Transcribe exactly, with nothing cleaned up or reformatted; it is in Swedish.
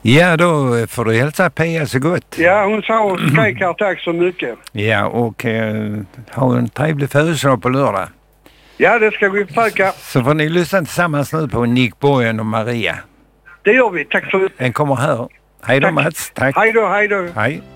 Ja, då får du hälsa Pia så gott. Ja, hon sa och skrek här, tack så mycket. Ja, och eh, ha en trevlig födelsedag på lördag. Ja, det ska vi försöka. Så får ni lyssna tillsammans nu på Nick Borgen och Maria. Det gör vi, tack så mycket. Den kommer här. Hej då, Tack. Mats, tack. Hej då, hej då. Hej.